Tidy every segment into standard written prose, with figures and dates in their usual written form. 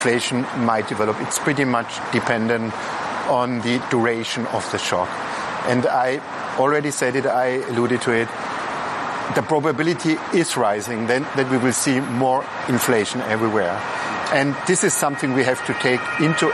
inflation might develop. It's pretty much dependent on the duration of the shock. And I already said it, I alluded to it. The probability is rising then that we will see more inflation everywhere. And this is something we have to take into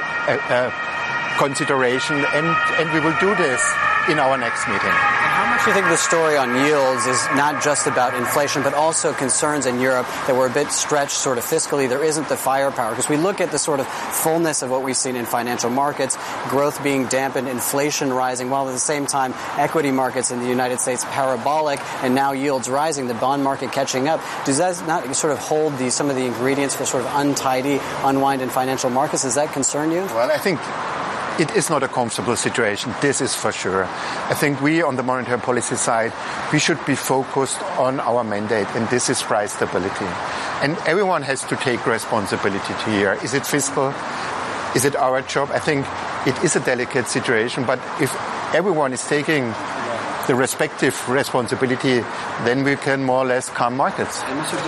consideration, and we will do this in our next meeting. How much do you think the story on yields is not just about inflation, but also concerns in Europe that we're a bit stretched sort of fiscally? There isn't the firepower. Because we look at the sort of fullness of what we've seen in financial markets, growth being dampened, inflation rising, while at the same time equity markets in the United States parabolic, and now yields rising, the bond market catching up. Does that not sort of hold some of the ingredients for sort of untidy unwind in financial markets? Does that concern you? Well, I think it is not a comfortable situation. This is for sure. I think we on the monetary policy side, we should be focused on our mandate, and this is price stability. And everyone has to take responsibility here. Is it fiscal? Is it our job? I think it is a delicate situation, but if everyone is taking the respective responsibility, then we can more or less calm markets.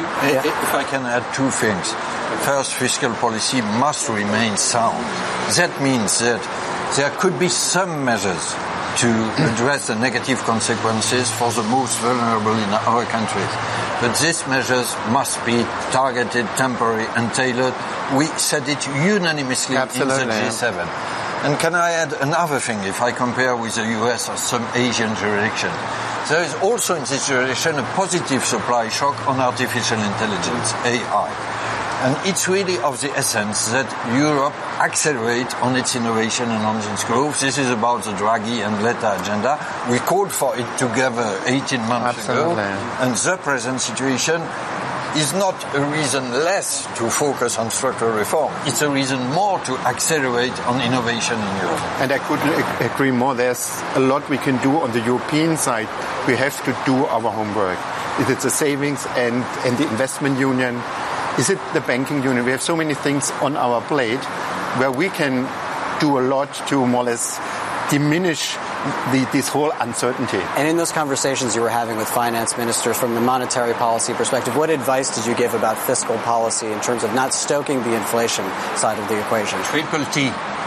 If I can add two things. First, fiscal policy must remain sound. That means that there could be some measures to address the negative consequences for the most vulnerable in our countries. But these measures must be targeted, temporary and tailored. We said it unanimously Absolutely. In the G7. And can I add another thing, if I compare with the US or some Asian jurisdiction? There is also in this jurisdiction a positive supply shock on artificial intelligence, AI. And it's really of the essence that Europe accelerate on its innovation and on its growth. This is about the Draghi and Letta agenda. We called for it together 18 months ago. And the present situation is not a reason less to focus on structural reform. It's a reason more to accelerate on innovation in Europe. And I couldn't agree more. There's a lot we can do on the European side. We have to do our homework. Is it the savings and the investment union? Is it the banking union? We have so many things on our plate where we can do a lot to more or less diminish this whole uncertainty. And in those conversations you were having with finance ministers from the monetary policy perspective, what advice did you give about fiscal policy in terms of not stoking the inflation side of the equation? Triple T.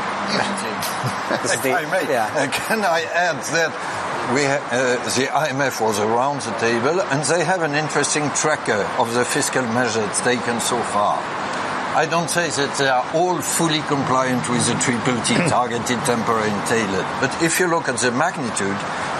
Can I add that the IMF was around the table and they have an interesting tracker of the fiscal measures taken so far. I don't say that they are all fully compliant with the Triple T, targeted, temporary and tailored. But if you look at the magnitude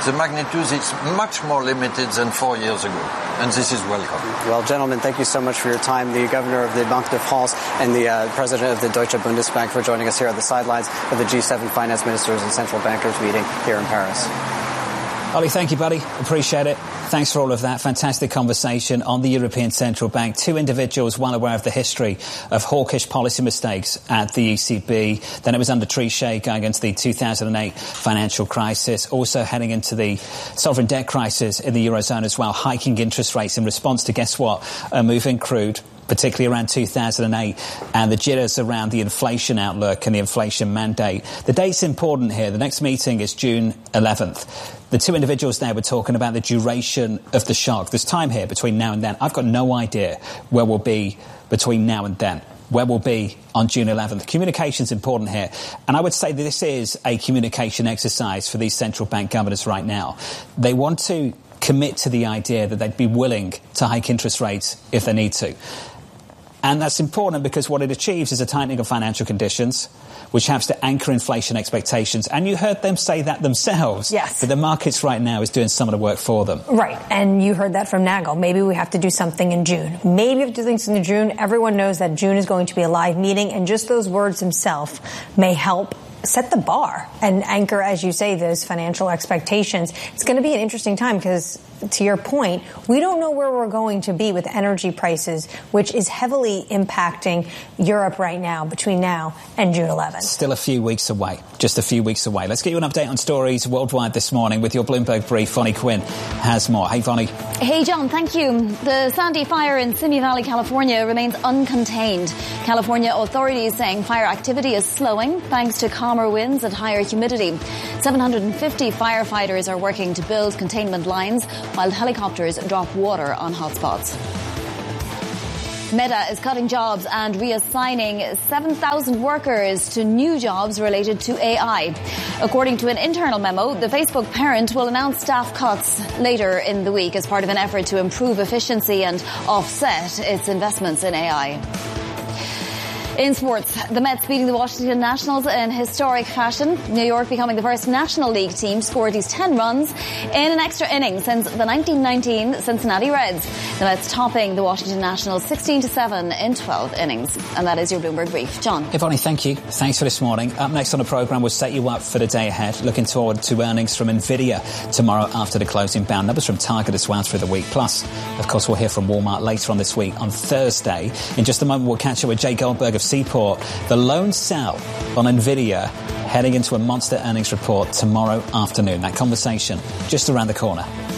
is much more limited than 4 years ago. And this is welcome. Well, gentlemen, thank you so much for your time. The Governor of the Banque de France and the President of the Deutsche Bundesbank for joining us here at the sidelines of the G7 Finance Ministers and Central Bankers meeting here in Paris. Ollie, thank you, buddy. Appreciate it. Thanks for all of that. Fantastic conversation on the European Central Bank. Two individuals well aware of the history of hawkish policy mistakes at the ECB. Then it was under Trichet going into the 2008 financial crisis. Also heading into the sovereign debt crisis in the Eurozone as well. Hiking interest rates in response to, guess what? A move in crude, particularly around 2008, and the jitters around the inflation outlook and the inflation mandate. The date's important here. The next meeting is June 11th. The two individuals there were talking about the duration of the shock. There's time here between now and then. I've got no idea where we'll be between now and then, where we'll be on June 11th. Communication's important here. And I would say that this is a communication exercise for these central bank governors right now. They want to commit to the idea that they'd be willing to hike interest rates if they need to. And that's important because what it achieves is a tightening of financial conditions, which helps to anchor inflation expectations. And you heard them say that themselves. Yes. But the markets right now is doing some of the work for them. Right. And you heard that from Nagel. Maybe we have to do something in June. Maybe we have to do things in June. Everyone knows that June is going to be a live meeting. And just those words themselves may help set the bar and anchor, as you say, those financial expectations. It's going to be an interesting time because, to your point, we don't know where we're going to be with energy prices, which is heavily impacting Europe right now between now and June 11th. Still a few weeks away, just a few weeks away. Let's get you an update on stories worldwide this morning with your Bloomberg brief. Vonnie Quinn has more. Hey, Vonnie. Hey, John, thank you. The Sandy fire in Simi Valley, California remains uncontained. California authorities saying fire activity is slowing thanks to calmer winds and higher humidity. 750 firefighters are working to build containment lines while helicopters drop water on hotspots. Meta is cutting jobs and reassigning 7,000 workers to new jobs related to AI. According to an internal memo, the Facebook parent will announce staff cuts later in the week as part of an effort to improve efficiency and offset its investments in AI. In sports, the Mets beating the Washington Nationals in historic fashion. New York becoming the first National League team to score at least 10 runs in an extra inning since the 1919 Cincinnati Reds. The Mets topping the Washington Nationals 16-7 in 12 innings. And that is your Bloomberg Brief. John. Yvonne, thank you. Thanks for this morning. Up next on the programme, we'll set you up for the day ahead. Looking forward to earnings from Nvidia tomorrow after the closing bell. Numbers from Target as well through the week. Plus, of course, we'll hear from Walmart later on this week on Thursday. In just a moment, we'll catch up with Jay Goldberg of Seaport. The lone sell on Nvidia heading into a monster earnings report tomorrow afternoon. That conversation just around the corner.